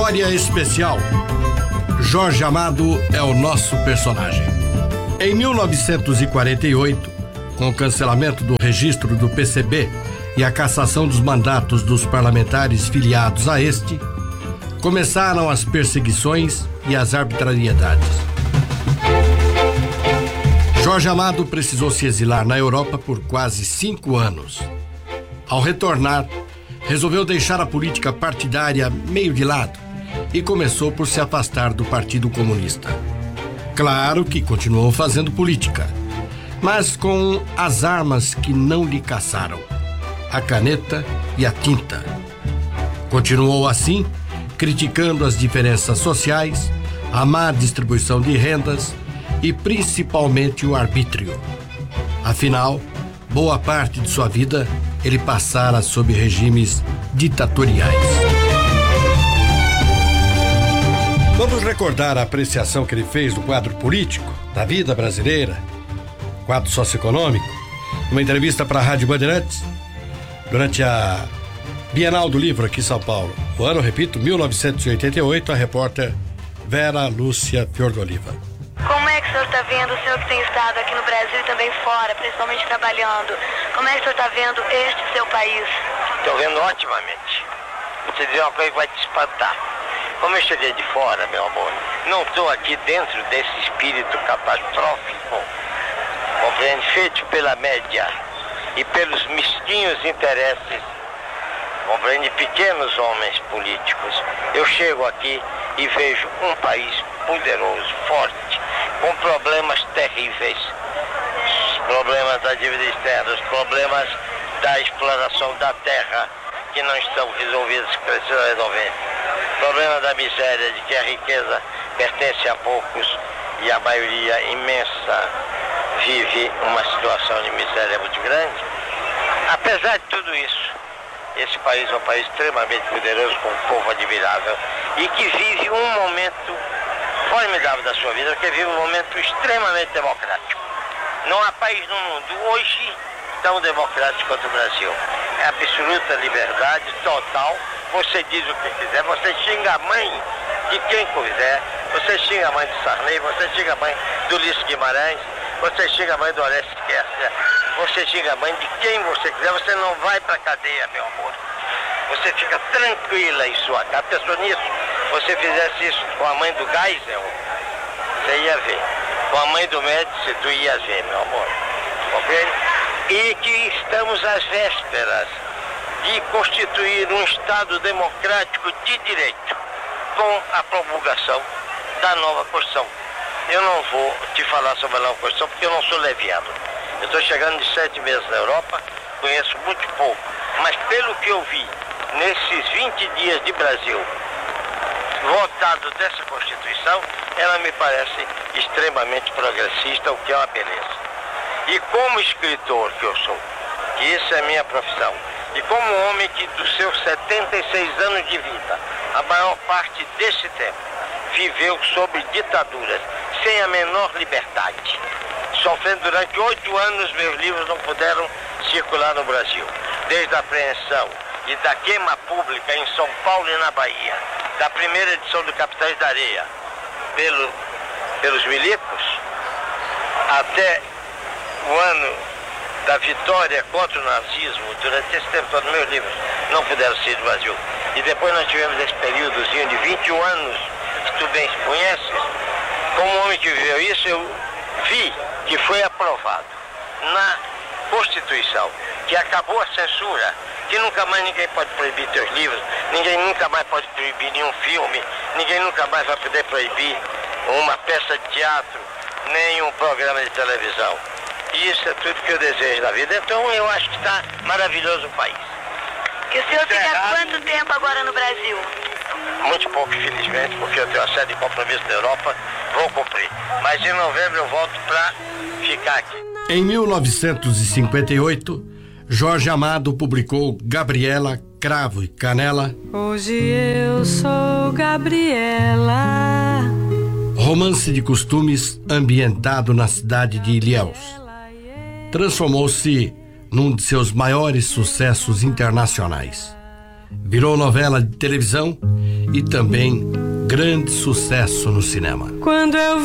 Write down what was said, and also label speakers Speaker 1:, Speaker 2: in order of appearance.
Speaker 1: Memória especial. Jorge Amado é o nosso personagem. Em 1948, com o cancelamento do registro do PCB e a cassação dos mandatos dos parlamentares filiados a este, começaram as perseguições e as arbitrariedades. Jorge Amado precisou se exilar na Europa por quase 5 anos. Ao retornar, resolveu deixar a política partidária meio de lado e começou por se afastar do Partido Comunista. Claro que continuou fazendo política, mas com as armas que não lhe caçaram: a caneta e a tinta. Continuou assim, criticando as diferenças sociais, a má distribuição de rendas e principalmente o arbítrio. Afinal, boa parte de sua vida ele passara sob regimes ditatoriais. Vamos recordar a apreciação que ele fez do quadro político, da vida brasileira, quadro socioeconômico, numa entrevista para a Rádio Bandeirantes, durante a Bienal do Livro aqui em São Paulo. O ano, repito, 1988, a repórter Vera Lúcia Fiordoliva.
Speaker 2: Como é que o senhor está vendo, o senhor que tem estado aqui no Brasil e também fora, principalmente trabalhando, como é que o senhor está vendo este seu país?
Speaker 3: Estou vendo otimamente. Vou te dizer uma coisa que vai te espantar. Como eu cheguei de fora, meu amor, não estou aqui dentro desse espírito catastrófico, compreende, feito pela média e pelos mesquinhos interesses, compreende, pequenos homens políticos. Eu chego aqui e vejo um país poderoso, forte, com problemas terríveis, os problemas da dívida externa, os problemas da exploração da terra que não estão resolvidos, que precisam resolver, o problema da miséria, de que a riqueza pertence a poucos e a maioria imensa vive uma situação de miséria muito grande. Apesar de tudo isso, esse país é um país extremamente poderoso, com um povo admirável e que vive um momento formidável da sua vida, porque vive um momento extremamente democrático. Não há país no mundo hoje tão democrático quanto o Brasil. É absoluta liberdade total. Você diz o que quiser, você xinga a mãe de quem quiser, você xinga a mãe de Sarney, você xinga a mãe do Ulisses Guimarães, você xinga a mãe do Orestes Quercia, você xinga a mãe de quem você quiser, você não vai pra cadeia, meu amor. Você fica tranquila em sua casa. Pensou nisso? Você fizesse isso com a mãe do Geisel, você ia ver. Com a mãe do Médici, tu ia ver, meu amor. Compreende? E que estamos às vésperas de constituir um Estado democrático de direito, com a promulgação da nova Constituição. Eu não vou te falar sobre a nova Constituição porque eu não sou leviano. Eu estou chegando de 7 meses na Europa, conheço muito pouco, mas pelo que eu vi nesses 20 dias de Brasil, votado dessa Constituição, ela me parece extremamente progressista, o que é uma beleza. E como escritor que eu sou, que isso é a minha profissão, e como homem que dos seus 76 anos de vida, a maior parte desse tempo, viveu sob ditaduras, sem a menor liberdade, sofrendo durante 8 anos, meus livros não puderam circular no Brasil, desde a apreensão e da queima pública em São Paulo e na Bahia, da primeira edição do Capitães da Areia pelos milicos, até o ano da vitória contra o nazismo. Durante esse tempo todo, meus livros não puderam sair do Brasil. E depois nós tivemos esse períodozinho de 21 anos, que tu bem conheces. Como homem que viveu isso, eu vi que foi aprovado na Constituição, que acabou a censura, que nunca mais ninguém pode proibir teus livros, ninguém nunca mais pode proibir nenhum filme, ninguém nunca mais vai poder proibir uma peça de teatro, nem um programa de televisão. E isso é tudo que eu desejo na vida. Então eu acho que está maravilhoso o país.
Speaker 2: Que o senhor fica há quanto tempo agora no Brasil?
Speaker 3: Muito pouco, infelizmente, porque eu tenho uma série de compromissos na Europa, vou cumprir. Mas em novembro eu volto para ficar aqui.
Speaker 1: Em 1958, Jorge Amado publicou Gabriela, Cravo e Canela.
Speaker 4: Hoje eu sou Gabriela.
Speaker 1: Romance de costumes ambientado na cidade de Ilhéus. Transformou-se num de seus maiores sucessos internacionais. Virou novela de televisão e também grande sucesso no cinema.
Speaker 4: Quando eu